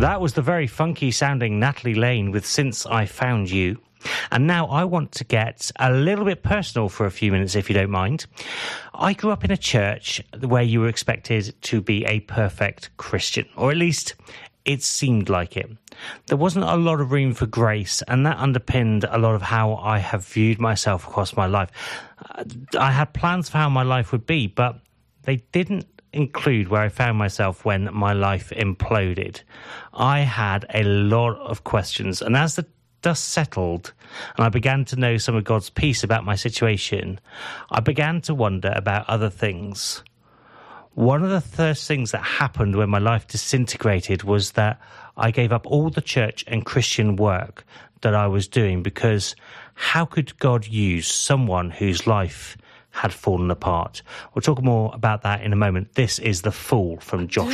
That was the very funky sounding Natalie Lane with Since I Found You. And now I want to get a little bit personal for a few minutes, if you don't mind. I grew up in a church where you were expected to be a perfect Christian, or at least it seemed like it. There wasn't a lot of room for grace, and that underpinned a lot of how I have viewed myself across my life. I had plans for how my life would be, but they didn't include where I found myself when my life imploded. I had a lot of questions, and as the dust settled and I began to know some of God's peace about my situation, I began to wonder about other things. One of the first things that happened when my life disintegrated was that I gave up all the church and Christian work that I was doing, because how could God use someone whose life had fallen apart? We'll talk more about that in a moment. This is The Fool from Joshua.